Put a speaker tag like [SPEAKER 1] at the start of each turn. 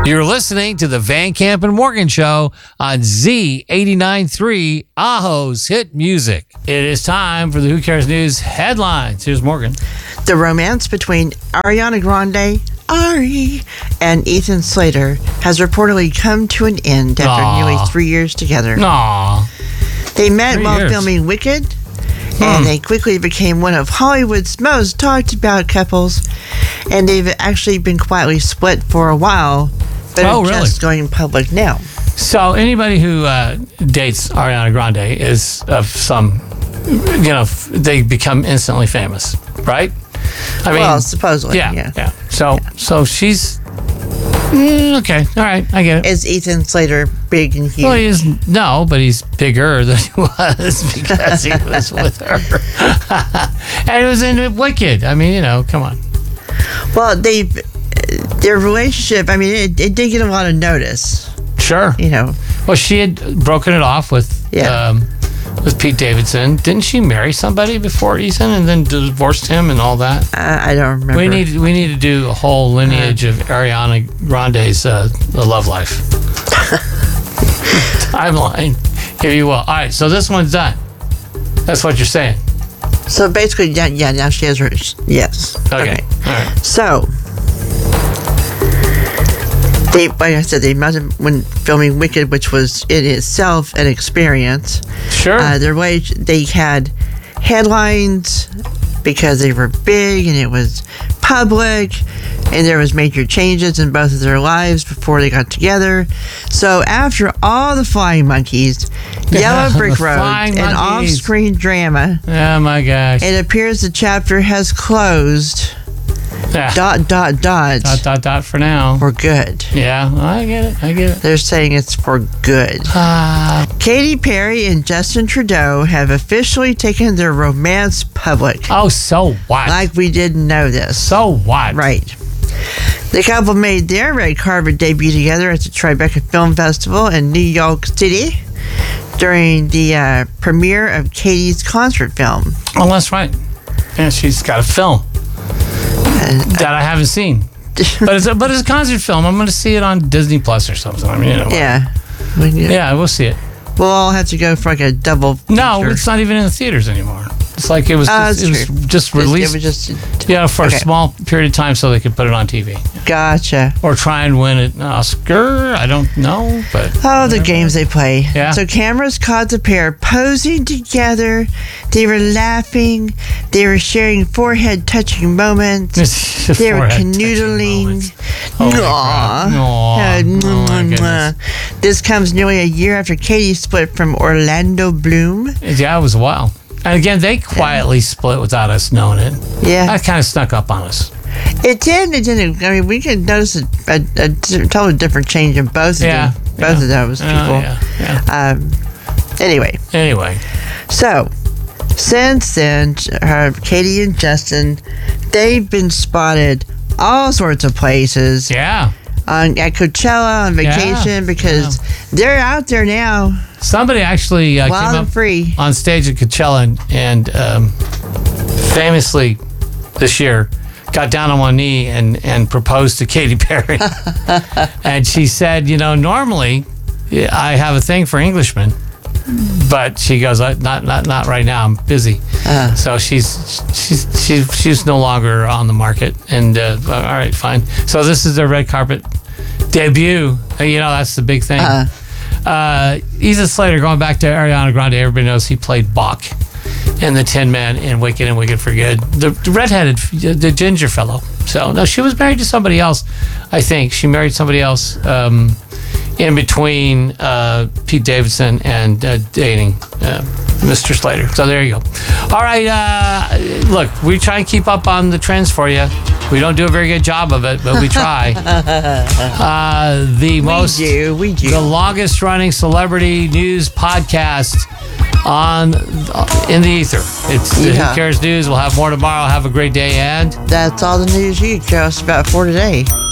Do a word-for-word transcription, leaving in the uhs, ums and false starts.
[SPEAKER 1] You're listening to the Van Camp and Morgan Show on Z eighty-nine point three, Aho's Hit Music. It is time for the Who Cares News headlines. Here's Morgan.
[SPEAKER 2] The romance between Ariana Grande, Ari, and Ethan Slater has reportedly come to an end after
[SPEAKER 1] Aww.
[SPEAKER 2] nearly three years together.
[SPEAKER 1] Aw.
[SPEAKER 2] They met
[SPEAKER 1] Three
[SPEAKER 2] while
[SPEAKER 1] years.
[SPEAKER 2] filming Wicked,
[SPEAKER 1] Hmm.
[SPEAKER 2] and they quickly became one of Hollywood's most talked about couples, and they've actually been quietly split for a while, but
[SPEAKER 1] Oh,
[SPEAKER 2] are
[SPEAKER 1] really?
[SPEAKER 2] just going public now.
[SPEAKER 1] So anybody who uh, dates Ariana Grande is of some, you know, f- they become instantly famous, right? I mean,
[SPEAKER 2] Well, supposedly,
[SPEAKER 1] yeah,
[SPEAKER 2] yeah.
[SPEAKER 1] yeah. So, so she's mm, okay. All right, I get it.
[SPEAKER 2] Is Ethan Slater big and huge?
[SPEAKER 1] Well, he is no, but he's bigger than he was because he was with her, and it was in Wicked. I mean, you know, come on.
[SPEAKER 2] Well, they their relationship, I mean, it, it did get a lot of notice,
[SPEAKER 1] Sure.
[SPEAKER 2] you know.
[SPEAKER 1] Well, she had broken it off with
[SPEAKER 2] Yeah.
[SPEAKER 1] um, with Pete Davidson. Didn't she marry somebody before Ethan and then divorced him and all that?
[SPEAKER 2] I, I don't remember.
[SPEAKER 1] We need we need to do a whole lineage of Ariana Grande's uh, love life timeline, if you will. All right, so this one's done. That's what you're saying.
[SPEAKER 2] So basically, yeah, yeah, now she has her, yes.
[SPEAKER 1] Okay. All right.
[SPEAKER 2] So, they, like I said, they must have, when filming Wicked, which was in itself an experience,
[SPEAKER 1] Sure.
[SPEAKER 2] uh, their way, they had headlines because they were big and it was public, and there was major changes in both of their lives before they got together. So after all the flying monkeys, Yellow
[SPEAKER 1] The
[SPEAKER 2] Brick Road,
[SPEAKER 1] flying
[SPEAKER 2] and
[SPEAKER 1] monkeys.
[SPEAKER 2] off-screen drama,
[SPEAKER 1] Oh my gosh.
[SPEAKER 2] it appears the chapter has closed.
[SPEAKER 1] Yeah.
[SPEAKER 2] Dot, dot, dot.
[SPEAKER 1] dot dot dot for now.
[SPEAKER 2] For good.
[SPEAKER 1] Yeah, I get it. I get it.
[SPEAKER 2] They're saying it's for good.
[SPEAKER 1] Ah,
[SPEAKER 2] Katy Perry and Justin Trudeau have officially taken their romance public.
[SPEAKER 1] oh, so what?
[SPEAKER 2] Like we didn't know this.
[SPEAKER 1] so what?
[SPEAKER 2] Right. The couple made their red carpet debut together at the Tribeca Film Festival in New York City during the uh, premiere of Katie's concert film.
[SPEAKER 1] Oh, that's right. Yeah, she's got a film that I haven't seen, but it's a, but it's a concert film. I'm going to see it on Disney Plus or something. I mean, you know,
[SPEAKER 2] Yeah. We-
[SPEAKER 1] yeah, we'll see it.
[SPEAKER 2] We'll all have to go for like a double
[SPEAKER 1] No,
[SPEAKER 2] feature.
[SPEAKER 1] it's not even in the theaters anymore. It's like it was
[SPEAKER 2] Oh,
[SPEAKER 1] just,
[SPEAKER 2] that's
[SPEAKER 1] it was
[SPEAKER 2] true.
[SPEAKER 1] just
[SPEAKER 2] Just-
[SPEAKER 1] released,
[SPEAKER 2] It was just.
[SPEAKER 1] yeah, for
[SPEAKER 2] okay.
[SPEAKER 1] a small period of time so they could put it on T V
[SPEAKER 2] Gotcha.
[SPEAKER 1] or try and win an Oscar. I don't know, but
[SPEAKER 2] Oh, the games they play.
[SPEAKER 1] Yeah.
[SPEAKER 2] So cameras caught the pair posing together. They were laughing. They were sharing forehead-touching moments.
[SPEAKER 1] It's just
[SPEAKER 2] They were
[SPEAKER 1] forehead-touching
[SPEAKER 2] canoodling.
[SPEAKER 1] moments. Holy crap.
[SPEAKER 2] Aw.
[SPEAKER 1] Aw.
[SPEAKER 2] Uh,
[SPEAKER 1] Oh, my
[SPEAKER 2] mwah,
[SPEAKER 1] goodness.
[SPEAKER 2] mwah. This comes nearly a year after Katie split from Orlando Bloom.
[SPEAKER 1] Yeah, it was a while. And again, they quietly split without us knowing it.
[SPEAKER 2] Yeah,
[SPEAKER 1] That kind of snuck up on us.
[SPEAKER 2] it did. It didn't. I mean, we could notice a, a, a totally different change in both
[SPEAKER 1] Yeah,
[SPEAKER 2] of them, both
[SPEAKER 1] yeah.
[SPEAKER 2] of those
[SPEAKER 1] Oh,
[SPEAKER 2] people.
[SPEAKER 1] yeah, yeah.
[SPEAKER 2] Um. Anyway.
[SPEAKER 1] Anyway,
[SPEAKER 2] So, since then, uh, Katie and Justin, they've been spotted all sorts of places.
[SPEAKER 1] yeah.
[SPEAKER 2] On, at Coachella on vacation
[SPEAKER 1] Yeah,
[SPEAKER 2] because they're out there now,
[SPEAKER 1] Somebody actually uh,
[SPEAKER 2] wild
[SPEAKER 1] came
[SPEAKER 2] and
[SPEAKER 1] up
[SPEAKER 2] free.
[SPEAKER 1] on stage at Coachella and, and um, famously this year got down on one knee and, and proposed to Katy Perry. And she said, you know, normally yeah, I have a thing for Englishmen, but she goes, "I- not not not right now. I'm busy."
[SPEAKER 2] Uh.
[SPEAKER 1] So she's she's she's she's no longer on the market. And uh, all right, fine. So this is their red carpet debut. Uh, You know, that's the big thing.
[SPEAKER 2] Uh.
[SPEAKER 1] Uh, Ethan Slater, going back to Ariana Grande, everybody knows he played Bach in the Tin Man in Wicked and Wicked for Good. The, the redheaded, the ginger fellow. So no, she was married to somebody else. I think she married somebody else. Um, in between uh, Pete Davidson and uh, dating uh, Mister Slater. So there you go. All right, uh, look, we try and keep up on the trends for you. We don't do a very good job of it, but we try. uh, the most,
[SPEAKER 2] we do, we do.
[SPEAKER 1] the longest running celebrity news podcast on in the ether. It's the
[SPEAKER 2] Yeah.
[SPEAKER 1] Who Cares News. We'll have more tomorrow. Have a great day, and
[SPEAKER 2] That's all the news you can tell us about for today.